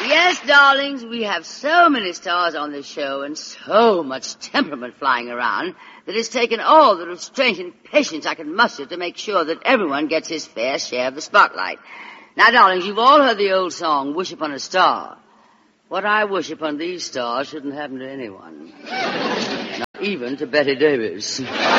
Yes, darlings, we have so many stars on this show and so much temperament flying around that it's taken all the restraint and patience I can muster to make sure that everyone gets his fair share of the spotlight. Now, darlings, you've all heard the old song, Wish Upon a Star. What I wish upon these stars shouldn't happen to anyone. Not even to Betty Davis.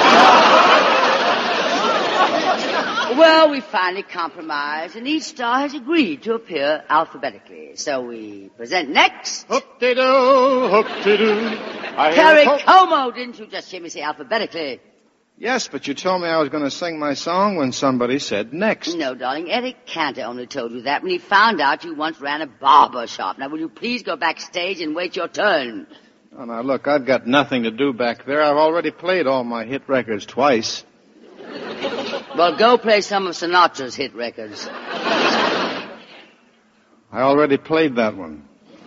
Well, we finally compromised, and each star has agreed to appear alphabetically. So we present next... Hoop-de-doo, hoop-de-doo. Perry Como, didn't you just hear me say alphabetically? Yes, but you told me I was going to sing my song when somebody said next. No, darling, Eric Cantor only told you that when he found out you once ran a barber shop. Now, will you please go backstage and wait your turn? Oh, now, look, I've got nothing to do back there. I've already played all my hit records twice. Well, go play some of Sinatra's hit records. I already played that one.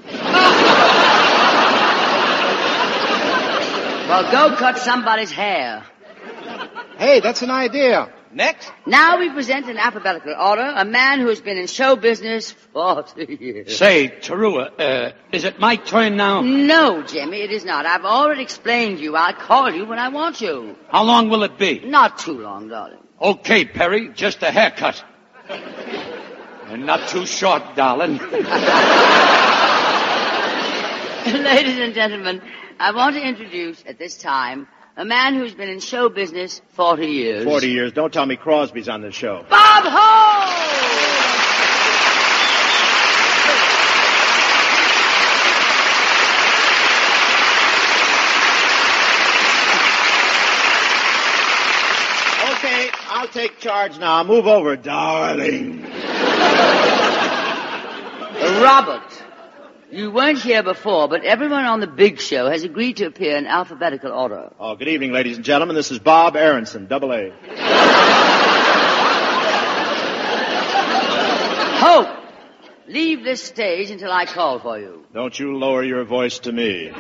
Well, go cut somebody's hair. Hey, that's an idea. Next. Now we present in alphabetical order a man who has been in show business 40 years. Say, Tarua, is it my turn now? No, Jimmy, it is not. I've already explained to you. I'll call you when I want you. How long will it be? Not too long, darling. Okay, Perry, just a haircut. And not too short, darling. Ladies and gentlemen, I want to introduce at this time a man who's been in show business 40 years. 40 years. Don't tell me Crosby's on the show. Bob Hope! Okay, I'll take charge now. Move over, darling. Robert, you weren't here before, but everyone on the big show has agreed to appear in alphabetical order. Oh, good evening, ladies and gentlemen. This is Bob Aronson, double A. Hope, leave this stage until I call for you. Don't you lower your voice to me.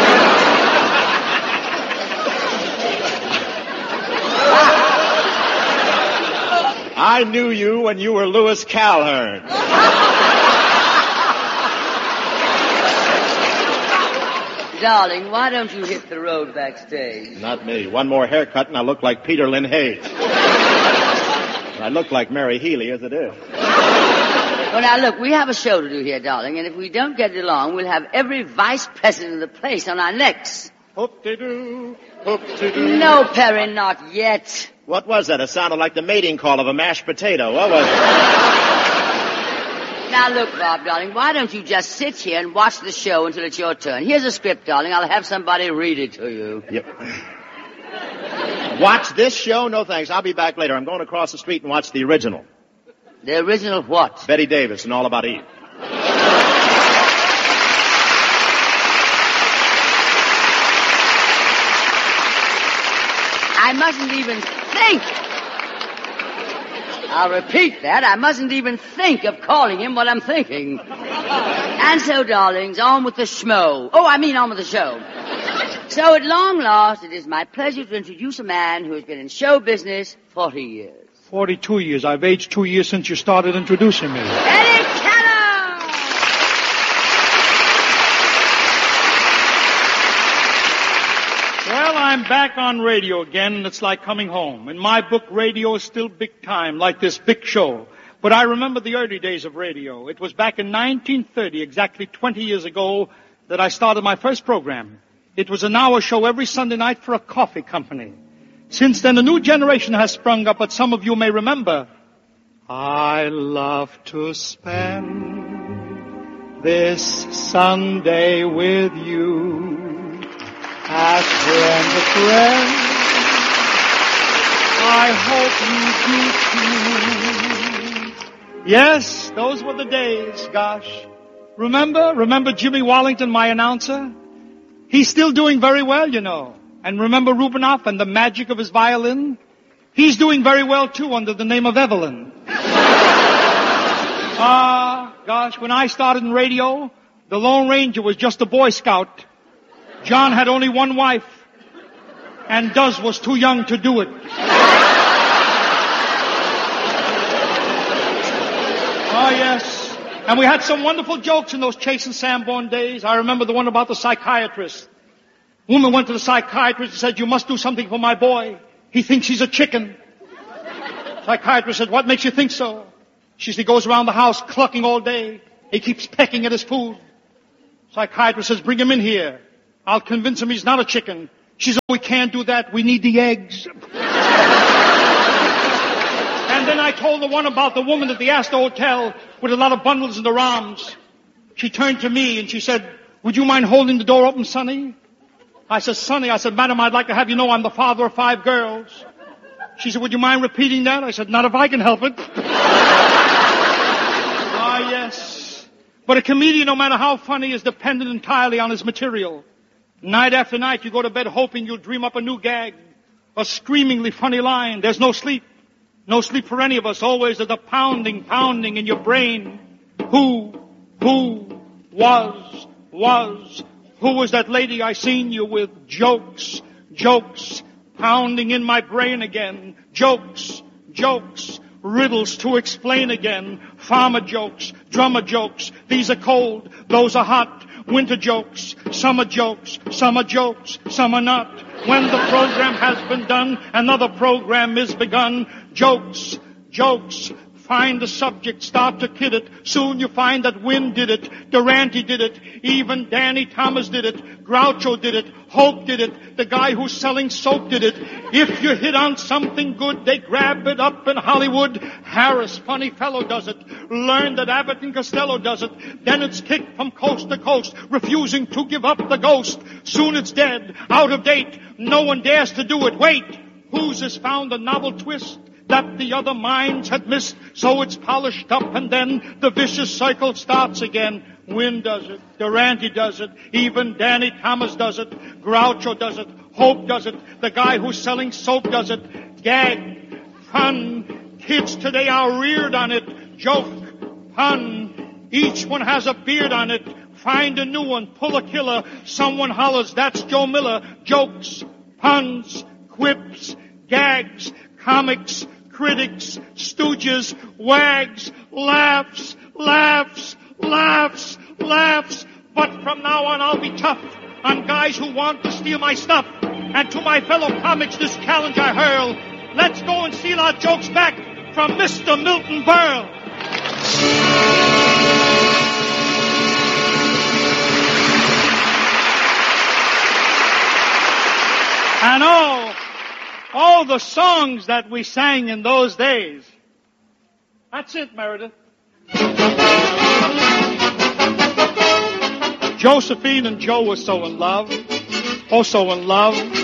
I knew you when you were Louis Calhern. Darling, why don't you hit the road backstage? Not me. One more haircut and I look like Peter Lynn Hayes. I look like Mary Healy as it is. Well, now, look, we have a show to do here, darling, and if we don't get it along, we'll have every vice president of the place on our necks. Hoop-de-doo, hoop-de-doo. No, Perry, not yet. What was that? It sounded like the mating call of a mashed potato. What was it? Now, look, Bob, darling, why don't you just sit here and watch the show until it's your turn? Here's a script, darling. I'll have somebody read it to you. Yep. Watch this show? No, thanks. I'll be back later. I'm going across the street and watch the original. The original what? Betty Davis and All About Eve. I mustn't even think. I'll repeat that. I mustn't even think of calling him what I'm thinking. And so, darlings, on with the schmo. On with the show. So, at long last, it is my pleasure to introduce a man who has been in show business 40 years. 42 years. I've aged 2 years since you started introducing me. Eddie Cantor! Well, I'm back on radio again, and it's like coming home. In my book, radio is still big time, like this big show. But I remember the early days of radio. It was back in 1930, exactly 20 years ago, that I started my first program. It was an hour show every Sunday night for a coffee company. Since then, a new generation has sprung up, but some of you may remember. I love to spend this Sunday with you. As friend to friend, I hope you do too. Yes, those were the days, gosh. Remember Jimmy Wallington, my announcer? He's still doing very well, you know. And remember Rubinoff and the magic of his violin? He's doing very well, too, under the name of Evelyn. Gosh, when I started in radio, the Lone Ranger was just a Boy Scout. John had only one wife, and Duz was too young to do it. Oh, yes. And we had some wonderful jokes in those Chase and Sanborn days. I remember the one about the psychiatrist. Woman went to the psychiatrist and said, "You must do something for my boy. He thinks he's a chicken." Psychiatrist said, "What makes you think so?" She said, "He goes around the house clucking all day. He keeps pecking at his food." Psychiatrist says, "Bring him in here. I'll convince him he's not a chicken." She said, "We can't do that. We need the eggs." And then I told the one about the woman at the Astor Hotel with a lot of bundles in her arms. She turned to me and she said, "Would you mind holding the door open, Sonny?" I said, "Sonny," I said, "Madam, I'd like to have you know I'm the father of 5 girls." She said, "Would you mind repeating that?" I said, "Not if I can help it." Ah, yes. But a comedian, no matter how funny, is dependent entirely on his material. Night after night, you go to bed hoping you'll dream up a new gag, a screamingly funny line. There's no sleep. No sleep for any of us. Always there's a pounding in your brain. Who was, who was that lady I seen you with? Jokes, pounding in my brain again. Jokes, riddles to explain again. Farmer jokes, drummer jokes. These are cold, those are hot. Winter jokes, some are jokes, some are not. When the program has been done, another program is begun. Jokes, find the subject, start to kid it. Soon you find that Wynn did it, Durante did it, even Danny Thomas did it, Groucho did it, Hope did it, the guy who's selling soap did it. If you hit on something good, they grab it up in Hollywood. Harris, funny fellow, does it. Learn that Abbott and Costello does it. Then it's kicked from coast to coast, refusing to give up the ghost. Soon it's dead, out of date, no one dares to do it. Wait, whose has found a novel twist that the other minds had missed, so it's polished up and then the vicious cycle starts again. Wynn does it, Durante does it, even Danny Thomas does it, Groucho does it, Hope does it, the guy who's selling soap does it. Gag, fun, kids today are reared on it. Joke, pun, each one has a beard on it. Find a new one, pull a killer, someone hollers, "That's Joe Miller." Jokes, puns, quips, gags, comics, critics, stooges, wags, laughs. But from now on I'll be tough on guys who want to steal my stuff. And to my fellow comics this challenge I hurl. Let's go and steal our jokes back from Mr. Milton Berle. And all the songs that we sang in those days. That's it, Meredith. Josephine and Joe were so in love. Oh, so in love.